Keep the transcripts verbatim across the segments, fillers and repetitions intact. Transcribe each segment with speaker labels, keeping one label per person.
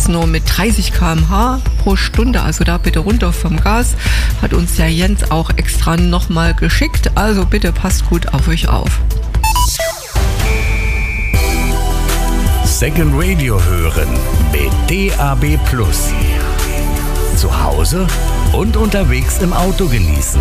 Speaker 1: geht's nur mit dreißig Kilometer pro Stunde pro Stunde, also da bitte runter vom Gas, hat uns der Jens auch extra nochmal geschickt, also bitte passt gut auf euch auf.
Speaker 2: Second Radio hören mit D A B Plus. Zu Hause und unterwegs im Auto genießen.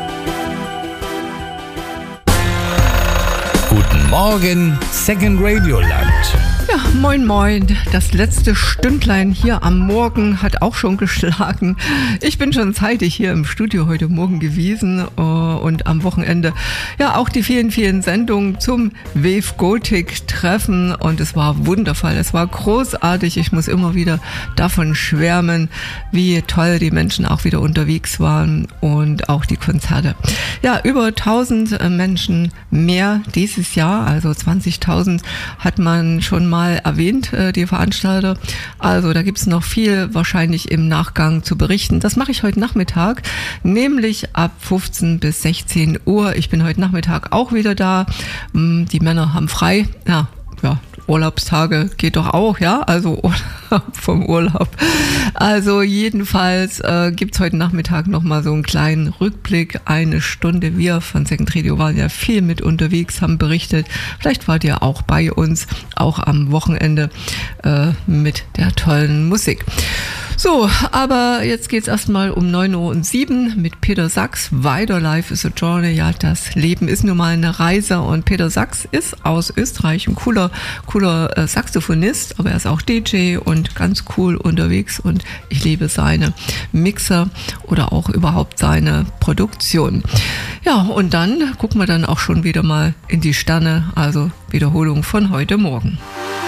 Speaker 2: Guten Morgen, Second Radio Land.
Speaker 1: Ja, moin moin, das letzte Stündlein hier am Morgen hat auch schon geschlagen. Ich bin schon zeitig hier im Studio heute Morgen gewesen und am Wochenende ja auch die vielen, vielen Sendungen zum Wave Gothic Treffen und es war wundervoll, es war großartig. Ich muss immer wieder davon schwärmen, wie toll die Menschen auch wieder unterwegs waren und auch die Konzerte. Ja, über tausend Menschen mehr dieses Jahr, also zwanzigtausend hat man schon mal mal erwähnt, die Veranstalter. Also da gibt es noch viel wahrscheinlich im Nachgang zu berichten. Das mache ich heute Nachmittag, nämlich ab fünfzehn bis sechzehn Uhr. Ich bin heute Nachmittag auch wieder da. Die Männer haben frei. Ja, ja. Urlaubstage geht doch auch, ja, also vom Urlaub. Also jedenfalls äh, gibt's heute Nachmittag nochmal so einen kleinen Rückblick, eine Stunde. Wir von Second Radio waren ja viel mit unterwegs, haben berichtet. Vielleicht wart ihr auch bei uns, auch am Wochenende äh, mit der tollen Musik. So, aber jetzt geht's erstmal um neun Uhr und sieben mit Peter Sachs. Weiter Life is a Journey. Ja, das Leben ist nun mal eine Reise und Peter Sachs ist aus Österreich ein cooler, cooler äh, Saxophonist, aber er ist auch D J und ganz cool unterwegs und ich liebe seine Mixer oder auch überhaupt seine Produktion. Ja, und dann gucken wir dann auch schon wieder mal in die Sterne, also Wiederholung von heute Morgen.